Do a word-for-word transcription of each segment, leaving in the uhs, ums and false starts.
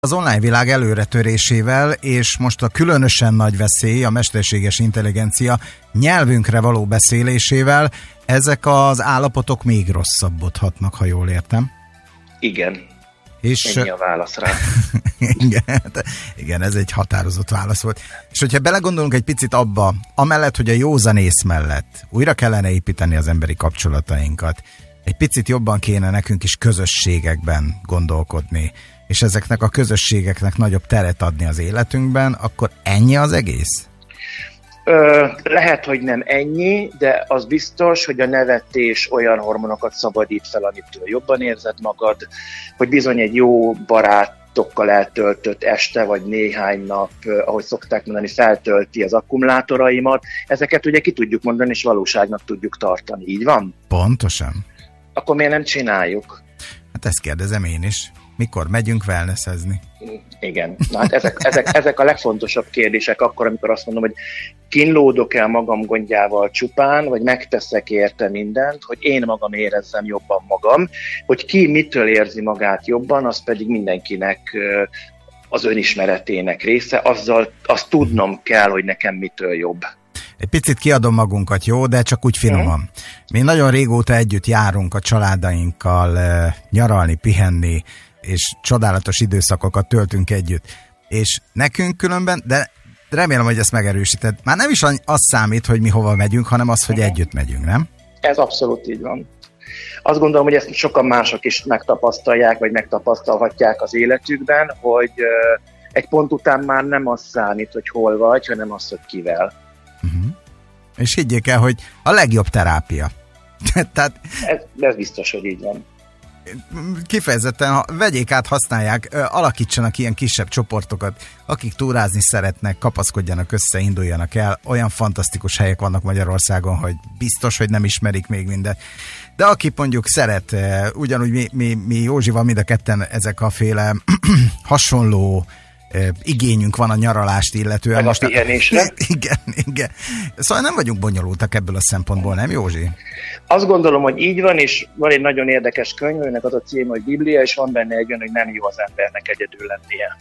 Az online világ előretörésével, és most a különösen nagy veszély, a mesterséges intelligencia nyelvünkre való beszélésével, ezek az állapotok még rosszabbodhatnak, ha jól értem. Igen. És ennyi a válasz rá. igen, igen, ez egy határozott válasz volt. És hogyha belegondolunk egy picit abba, amellett, hogy a józanész mellett újra kellene építeni az emberi kapcsolatainkat, egy picit jobban kéne nekünk is közösségekben gondolkodni, és ezeknek a közösségeknek nagyobb teret adni az életünkben, akkor ennyi az egész? Ö, lehet, hogy nem ennyi, de az biztos, hogy a nevetés olyan hormonokat szabadít fel, amitől jobban érzed magad, hogy bizony egy jó barátokkal eltöltött este, vagy néhány nap, ahogy szokták mondani, feltölti az akkumulátoraimat. Ezeket ugye ki tudjuk mondani, és valóságnak tudjuk tartani. Így van? Pontosan. Akkor miért nem csináljuk? Hát ezt kérdezem én is. Mikor megyünk wellnessezni? Igen. Na, hát ezek, ezek, ezek a legfontosabb kérdések akkor, amikor azt mondom, hogy kínlódok el magam gondjával csupán, vagy megteszek érte mindent, hogy én magam érezzem jobban magam, hogy ki mitől érzi magát jobban, az pedig mindenkinek az önismeretének része, azzal azt tudnom kell, hogy nekem mitől jobb. Egy picit kiadom magunkat, jó, de csak úgy finoman. Mi nagyon régóta együtt járunk a családainkkal nyaralni, pihenni, és csodálatos időszakokat töltünk együtt. És nekünk különben, de remélem, hogy ezt megerősíted, már nem is az számít, hogy mi hova megyünk, hanem az, hogy együtt megyünk, nem? Ez abszolút így van. Azt gondolom, hogy ezt sokan mások is megtapasztalják, vagy megtapasztalhatják az életükben, hogy egy pont után már nem az számít, hogy hol vagy, hanem az, hogy kivel. Uh-huh. És higgyék el, hogy a legjobb terápia. Tehát, ez, ez biztos, hogy így van. Kifejezetten, ha vegyék át, használják, alakítsanak ilyen kisebb csoportokat, akik túrázni szeretnek, kapaszkodjanak össze, induljanak el. Olyan fantasztikus helyek vannak Magyarországon, hogy biztos, hogy nem ismerik még mindet. De aki mondjuk szeret, ugyanúgy mi, mi, mi Józsival mind a ketten ezek a féle hasonló igényünk van a nyaralást illetően. Meg most a pihenésre. Igen, igen. Szóval nem vagyunk bonyolultak ebből a szempontból, nem Józsi? Azt gondolom, hogy így van, és van egy nagyon érdekes könyv, aminek az a cím, hogy Biblia, és van benne egy olyan, hogy nem jó az embernek egyedül lennie.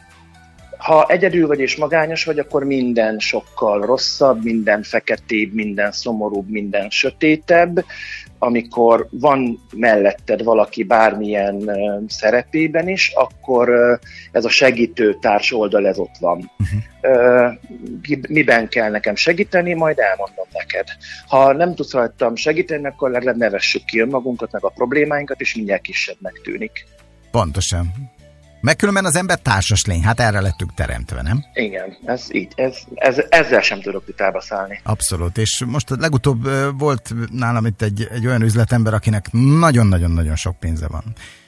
Ha egyedül vagy és magányos vagy, akkor minden sokkal rosszabb, minden feketébb, minden szomorúbb, minden sötétebb. Amikor van melletted valaki bármilyen uh, szerepében is, akkor uh, ez a segítő társ oldal, ez ott van. Uh-huh. Uh, miben kell nekem segíteni, majd elmondom neked. Ha nem tudsz rajtam segíteni, akkor legalább nevessük ki önmagunkat, meg a problémáinkat, és mindjárt kisebbnek tűnik. Pontosan. Meg különben az ember társas lény, hát erre lettünk teremtve, nem? Igen, ez így, ez, ez, ezzel sem tudok vitába szállni. Abszolút, és most legutóbb volt nálam itt egy, egy olyan üzletember, akinek nagyon-nagyon-nagyon sok pénze van.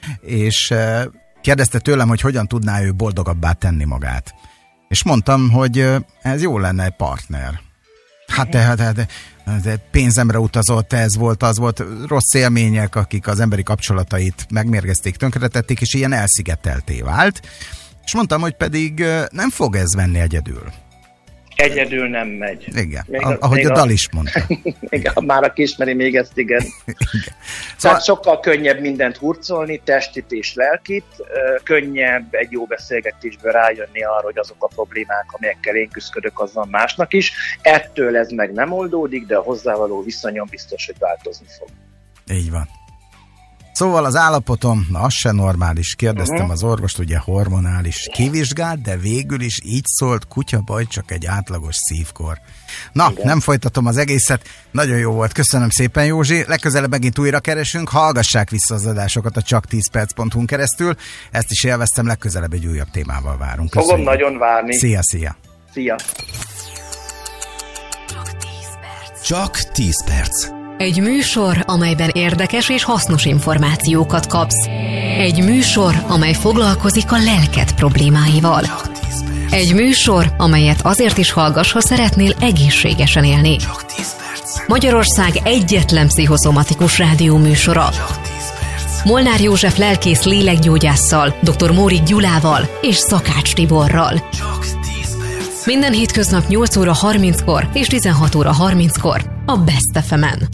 És kérdezte tőlem, hogy hogyan tudná ő boldogabbá tenni magát. És mondtam, hogy ez jó lenne egy partner. Hát de, de, de, de pénzemre utazott, ez volt, az volt, rossz élmények, akik az emberi kapcsolatait megmérgezték, tönkretették, és ilyen elszigetelté vált. És mondtam, hogy pedig nem fog ez menni egyedül. Egyedül nem megy. Igen, még a, ahogy a, a dal is mondta. Igen, már aki ismeri még ezt, igen. igen. Szóval... Tehát sokkal könnyebb mindent hurcolni, testit és lelkit, könnyebb egy jó beszélgetésből rájönni arra, hogy azok a problémák, amelyekkel én küzdök, az van másnak is. Ettől ez meg nem oldódik, de a hozzávaló viszonyom biztos, hogy változni fog. Így van. Szóval az állapotom, na az se normális, kérdeztem uh-huh. az orvost, ugye hormonális, kivizsgált, de végül is így szólt, kutyabaj, csak egy átlagos szívkor. Na, igen. Nem folytatom az egészet, nagyon jó volt, köszönöm szépen Józsi, legközelebb megint újra keresünk, hallgassák vissza az adásokat a csak tíz perc pont hu-n keresztül, ezt is élveztem, legközelebb egy újabb témával várunk. Köszönjük. Fogom nagyon várni. Szia, szia. Szia. Csak tíz perc. Egy műsor, amelyben érdekes és hasznos információkat kapsz. Egy műsor, amely foglalkozik a lelked problémáival. Egy műsor, amelyet azért is hallgass, ha szeretnél egészségesen élni. Magyarország egyetlen pszichoszomatikus rádió műsora. Molnár József lelkész lélekgyógyásszal, dr. Mórik Gyulával és Szakács Tiborral. Minden hétköznap nyolc óra harminckor és tizenhat óra harminckor a Best ef emen.